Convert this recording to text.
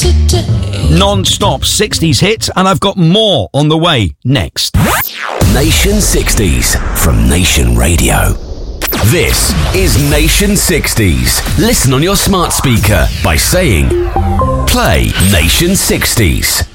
Non-stop 60s hits, and I've got more on the way next. Nation 60s from Nation Radio. This is Nation 60s. Listen on your smart speaker by saying, play Nation 60s.